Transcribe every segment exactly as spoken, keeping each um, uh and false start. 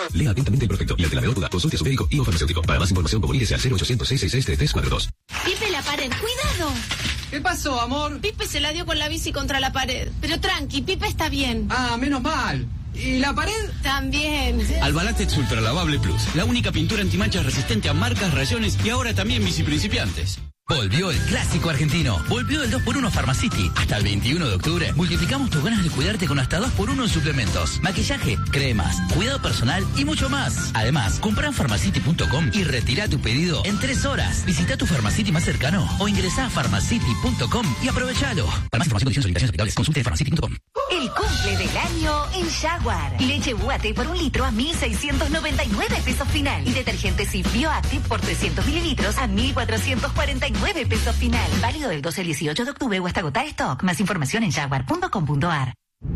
Lea atentamente el prospecto y ante la menor duda, consulte a su médico y o farmacéutico. Para más información, comuníquese al cero ochocientos, seiscientos sesenta y seis, treinta y tres cuarenta y dos. Pipe, la pared, cuidado. ¿Qué pasó, amor? Pipe se la dio con la bici contra la pared. Pero tranqui, Pipe está bien. Ah, menos mal. ¿Y la pared? También. Albalatex Ultra Lavable Plus, la única pintura antimanchas resistente a marcas, rayones y ahora también bici principiantes. Volvió el clásico argentino. Volvió el dos por uno Pharmacity. Hasta el veintiuno de octubre multiplicamos tus ganas de cuidarte con hasta dos por uno en suplementos, maquillaje, cremas, cuidado personal y mucho más. Además, compra en pharmacity punto com y retira tu pedido en tres horas. Visita tu Pharmacity más cercano o ingresa a pharmacity punto com y aprovechalo. Para más información, condiciones y limitaciones aplicables, consulte pharmacity punto com. El cumple del año en Jaguar. Leche U A T por un litro a mil seiscientos noventa y nueve pesos final. Y detergente Cif Bioactive por trescientos mililitros a mil cuatrocientos cuarenta y nueve pesos final. Válido del doce al dieciocho de octubre o hasta agotar stock. Más información en jaguar punto com punto a r.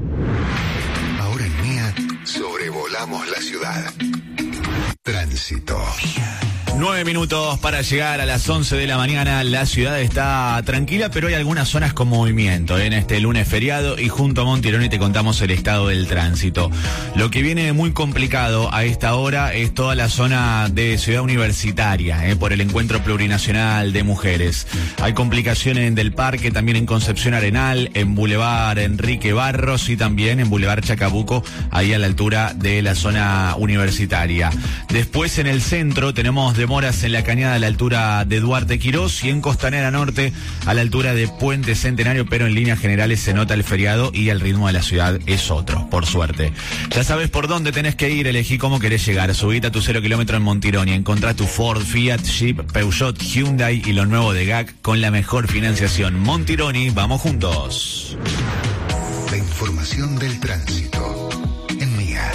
Ahora en Mía, sobrevolamos la ciudad. Tránsito. Nueve minutos para llegar a las once de la mañana. La ciudad está tranquila, pero hay algunas zonas con movimiento en este lunes feriado y junto a Montironi te contamos el estado del tránsito. Lo que viene muy complicado a esta hora es toda la zona de Ciudad Universitaria, eh, por el encuentro plurinacional de mujeres. Hay complicaciones en Del Parque, también en Concepción Arenal, en Boulevard Enrique Barros y también en Boulevard Chacabuco, ahí a la altura de la zona universitaria. Después en el centro tenemos demoras en la Cañada a la altura de Duarte Quirós y en Costanera Norte a la altura de Puente Centenario, pero en líneas generales se nota el feriado y el ritmo de la ciudad es otro, por suerte. Ya sabes por dónde tenés que ir, elegí cómo querés llegar. Subite a tu cero kilómetro en Montironi, encontrá tu Ford, Fiat, Jeep, Peugeot, Hyundai y lo nuevo de G A C con la mejor financiación. Montironi, vamos juntos. La información del tránsito en Mía.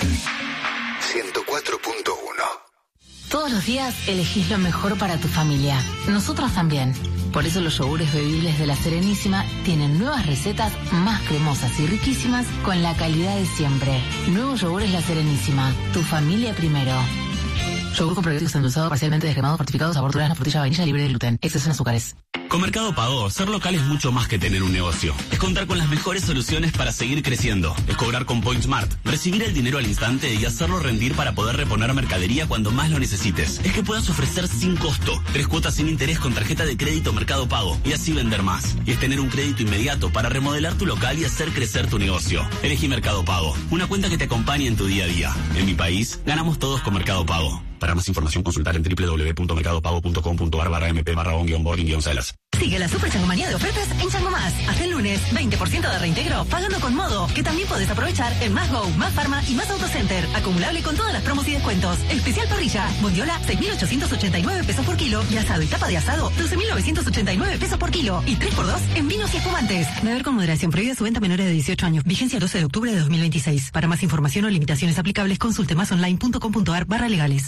ciento cuatro punto uno. Todos los días elegís lo mejor para tu familia. Nosotros también. Por eso los yogures bebibles de La Serenísima tienen nuevas recetas más cremosas y riquísimas con la calidad de siempre. Nuevos yogures La Serenísima. Tu familia primero. Yogur con probióticos endulzado, parcialmente descremado, fortificado, sabor durazno, frutilla, vainilla, libre de gluten. Exceso en azúcares. Con Mercado Pago, ser local es mucho más que tener un negocio. Es contar con las mejores soluciones para seguir creciendo. Es cobrar con PointSmart, recibir el dinero al instante y hacerlo rendir para poder reponer mercadería cuando más lo necesites. Es que puedas ofrecer sin costo, tres cuotas sin interés con tarjeta de crédito Mercado Pago y así vender más. Y es tener un crédito inmediato para remodelar tu local y hacer crecer tu negocio. Elegí Mercado Pago, una cuenta que te acompañe en tu día a día. En mi país, ganamos todos con Mercado Pago. Para más información, consultar en doble u doble u doble u punto mercado pago punto com punto a r barra mp barra on guión boarding guión celas. Sigue la super changomanía de ofertas en Chango Más. Hasta el lunes, veinte por ciento de reintegro pagando con Modo, que también podés aprovechar en Más Go, Más Pharma y Más Autocenter. Acumulable con todas las promos y descuentos. Especial parrilla, bondiola, seis mil ochocientos ochenta y nueve pesos por kilo y asado y tapa de asado, doce mil novecientos ochenta y nueve pesos por kilo y tres por dos en vinos y espumantes. Beber con moderación, prohibida su venta a menores de dieciocho años. Vigencia doce de octubre de dos mil veintiséis. Para más información o limitaciones aplicables, consulte masonline punto com punto a r barra legales.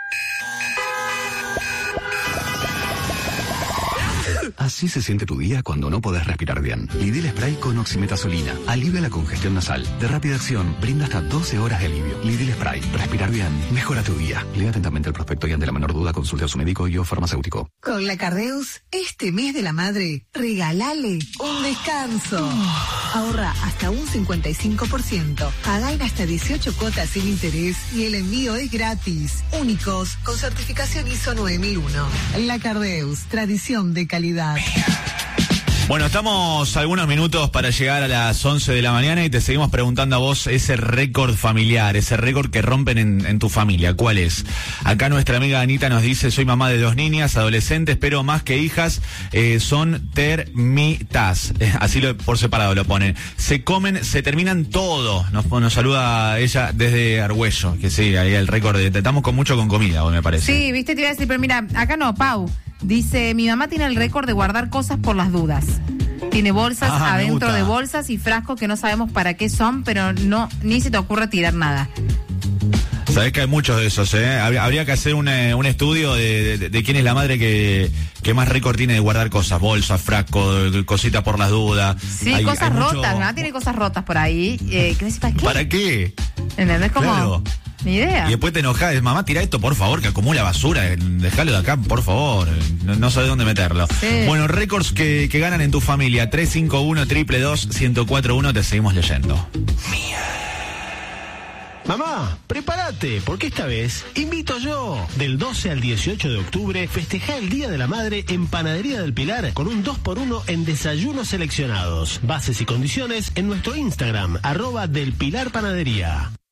Así se siente tu día cuando no podés respirar bien. Lidl Spray con oximetazolina. Alivia la congestión nasal. De rápida acción, brinda hasta doce horas de alivio. Lidl Spray. Respirar bien. Mejora tu día. Lea atentamente el prospecto y ante la menor duda consulte a su médico y o farmacéutico. Con la Cardeus, este mes de la madre, regalale un descanso. Ahorra hasta un cincuenta y cinco por ciento. Pagá en hasta dieciocho cuotas sin interés y el envío es gratis. Únicos con certificación I S O nueve mil uno. La Cardeus, tradición de calidad. Bueno, estamos algunos minutos para llegar a las once de la mañana y te seguimos preguntando a vos ese récord familiar, ese récord que rompen en, en tu familia. ¿Cuál es? Acá nuestra amiga Anita nos dice, soy mamá de dos niñas, adolescentes, pero más que hijas, eh, son termitas. Eh, así lo, por separado lo ponen. Se comen, se terminan todo. Nos, nos saluda ella desde Argüello, que sí, ahí el récord. De, estamos con mucho con comida, hoy me parece. Sí, viste, te iba a decir, pero mira, acá no, Pau. Dice, mi mamá tiene el récord de guardar cosas por las dudas. Tiene bolsas Ajá, adentro de bolsas y frascos que no sabemos para qué son, pero no ni se te ocurre tirar nada. Sabés que hay muchos de esos, ¿eh? Habría que hacer un, un estudio de, de, de quién es la madre que, que más récord tiene de guardar cosas, bolsas, frascos, cositas por las dudas. Sí, hay, hay cosas rotas, mucho... ¿verdad? Tiene cosas rotas por ahí. Eh, ¿qué ¿Para qué? ¿Para qué? ¿Entendés? Como... Claro. Ni idea. Y después te enojás, mamá, tira esto, por favor, que acumula basura, dejalo de acá, por favor, no, no sabes dónde meterlo. Sí. Bueno, récords que, que ganan en tu familia, tres cinco uno, dos dos dos, uno cero cuatro uno, te seguimos leyendo. Mamá, prepárate, porque esta vez invito yo. Del doce al dieciocho de octubre, festeja el Día de la Madre en Panadería del Pilar con un dos por uno en desayunos seleccionados. Bases y condiciones en nuestro Instagram, arroba del Pilar Panadería.